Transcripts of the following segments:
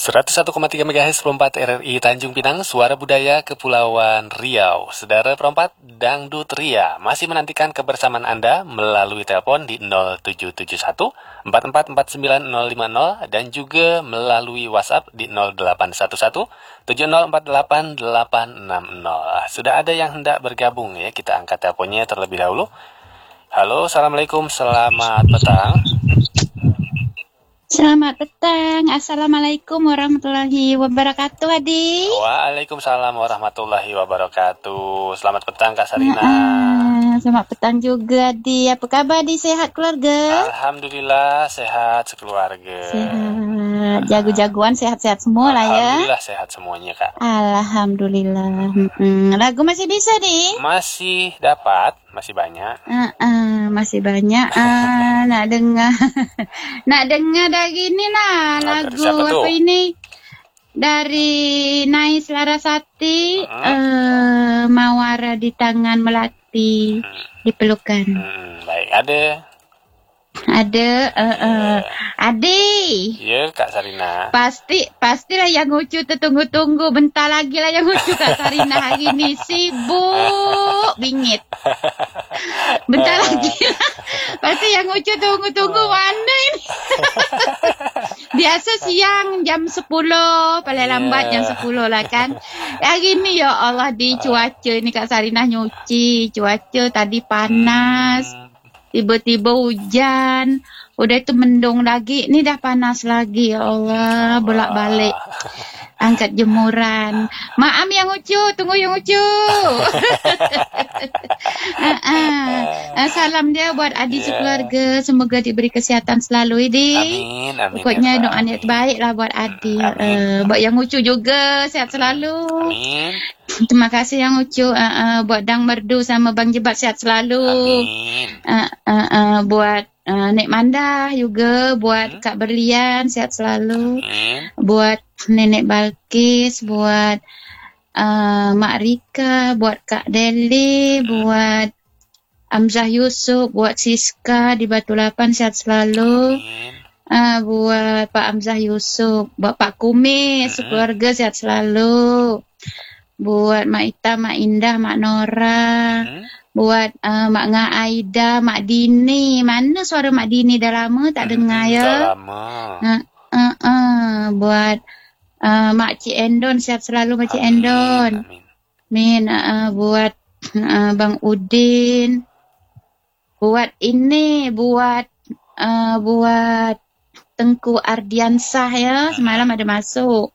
101,3 MHz Perompat RRI Tanjung Pinang, Suara Budaya Kepulauan Riau. Saudara Perompat Dangdut Ria masih menantikan kebersamaan Anda melalui telepon di 0771 4449 050 dan juga melalui WhatsApp di 0811 7048 860. Sudah ada yang hendak bergabung ya, kita angkat teleponnya terlebih dahulu. Halo, Assalamualaikum, selamat petang. Selamat petang. Assalamualaikum warahmatullahi wabarakatuh, Adi. Waalaikumsalam warahmatullahi wabarakatuh. Selamat petang, Kak Sarina. Selamat petang juga, Adi. Apa kabar, Di? Sehat keluarga? Alhamdulillah sehat sekeluarga. Sehat. Jago-jagoan sehat-sehat semua lah ya. Alhamdulillah sehat semuanya, Kak. Alhamdulillah. Lagu masih bisa, Di? Masih dapat, masih banyak. Masih banyak. Nak dengar. Nak dengar dah gini lah. Lagu apa ini? Dari Nais Larasati. Mawara di tangan melati. Dipelukan. Baik, ada. Adi. Ya, Kak Sarina. Pastilah yang Ucu tertunggu-tunggu. Bentar lagi lah yang Ucu Kak Sarina hari ni. Sibuk bingit. Bentar lagi lah. Pasti yang Ucu tunggu-tunggu mana ini. Biasa siang jam 10. Paling lambat jam 10 lah kan. Hari ni ya Allah di cuaca ni Kak Sarina nyuci. Cuaca tadi panas. Tiba-tiba hujan. Udah itu mendung lagi. Ni dah panas lagi. Ya Allah. Bolak-balik. Angkat jemuran. Maaf yang Ucu. Tunggu yang Ucu. Salam dia buat adik sekeluarga. Semoga diberi kesihatan selalu. Amin. Pokoknya doa niat baik lah buat adik. Buat yang Ucu juga. Sehat selalu. Amin. Terima kasih yang Ucu. Buat Dang Merdu sama Bang Jebat sehat selalu. Amin. Buat Nek Manda juga. Buat Kak Berlian sehat selalu. Amin. Buat Nenek Balkis. Buat Mak Rika. Buat Kak Deli. Buat Amzah Yusuf. Buat Siska di Batu Lapan sehat selalu. Amin. Buat Pak Amzah Yusuf. Buat Pak Kumis. Keluarga sehat selalu. Buat Mak Ita, Mak Indah, Mak Nora. Buat Mak Nga Aida, Mak Dini. Mana suara Mak Dini dah lama tak dengar ya? Dah lama. Buat Mak Cik Endon, sehat selalu Mak Cik Endon. Amin. Buat Bang Udin. Buat ini, buat Tengku Ardiansah ya. Semalam ada masuk.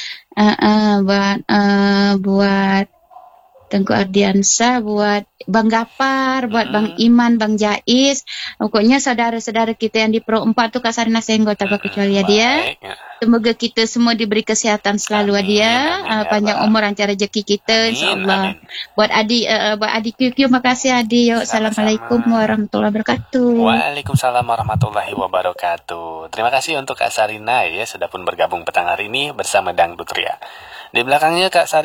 Buat Tengku Ardiansah, buat Bang Gapar, buat Bang Iman, Bang Jais. Pokoknya saudara-saudara kita yang di Pro 4 tu Kak Sarina Senggol tak berkecuali dia. Semoga kita semua diberi kesihatan selalu dia. Panjang umur lancar rezeki kita insya-Allah. Buat adik QQ makasih adik. Yo, assalamualaikum warahmatullahi wabarakatuh. Waalaikumsalam warahmatullahi wabarakatuh. Terima kasih untuk Kak Sarina ya sudah pun bergabung petang hari ini bersama Dangdut Ria. Di belakangnya Kak Sarina